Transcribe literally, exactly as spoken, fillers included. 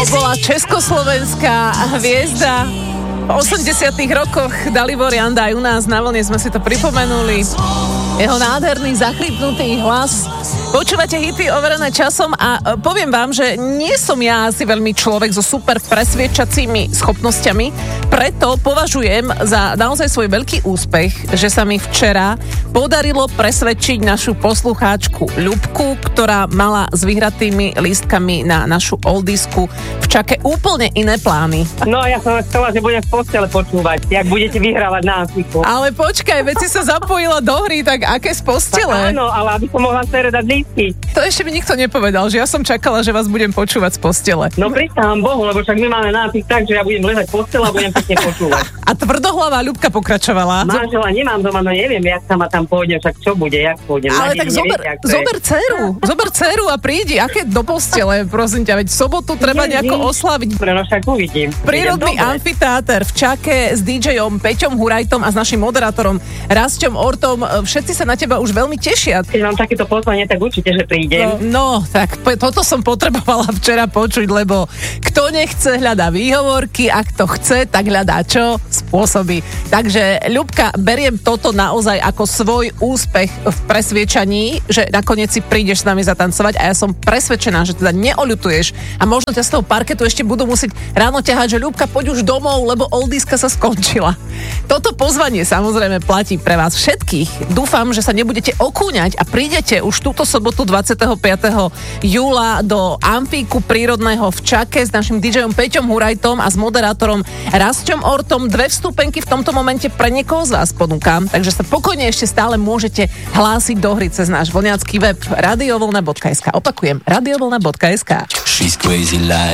bola československá hviezda. V osemdesiatych rokoch Dalibor Janda aj u nás na vlne sme si to pripomenuli. Jeho nádherný, zachrypnutý hlas. Počúvate hity overené časom a poviem vám, že nie som ja asi veľmi človek so super presviedčacími schopnosťami, preto považujem za naozaj svoj veľký úspech, že sa mi včera podarilo presvedčiť našu poslucháčku Ľubku, ktorá mala s vyhratými lístkami na našu oldisku v čake úplne iné plány. No ja som chcela, že budem v postele počúvať, jak budete vyhrávať na Antiku. Ale počkaj, veď si sa zapojila do hry, tak aké z postele? Tak áno, ale aby som mohla sére dať lístky. To ešte mi nikto nepovedal, že ja som čakala, že vás budem počúvať z postele. No prisahám Bohu, lebo však my máme nápis tak, že ja budem ležať v postele a budem pekne počúvať. A tvrdohlavá Ľubka pokračovala. Manžela nemám doma, no neviem, jak sa ma tam pôjdem, však čo bude, jak pôjdem. Ale tak zober, neviete, zober dceru, zober dceru a prídi, aké do postele, prosím ťa, veď v sobotu treba nie, nejako nie. oslaviť. No však uvidím. Prírodný amfiteáter v čake s dý džejom Peťom Hurajtom a s našim moderátorom Rasťom Ortom. Všetci sa na teba už veľmi tešia. Keď mám takéto pozvanie, tak určite, že prídem. No, no tak p- toto som potrebovala včera počuť, lebo kto nechce, hľadá výhovorky a kto chce, tak hľadá čo? Spôsoby. Takže Ľubka, beriem toto naozaj ako svoj úspech v presviečaní, že nakoniec si prídeš s nami zatancovať a ja som presvedčená, že teda neoľutuješ a možno ťa z toho parketu ešte budú musieť ráno ťahať, že Ľubka, poď už domov, lebo oldiska sa skončila. Toto pozvanie samozrejme platí pre vás všetkých. Dúfam, že sa nebudete okúňať a prídete už túto sobotu dvadsiateho piateho júla do Amfíku prírodného v čake s našim dý džejom Peťom Hurajtom a s moderátorom Rasťom Ortom. Dve vstupenky v tomto momente pre niekoho z vás ponúkam, takže sa pokojne ešte stále môžete hlásiť do hry cez náš vlňacký web radiovlna bodka es ká. Opakujem, radiovlna bodka es ká. She's crazy like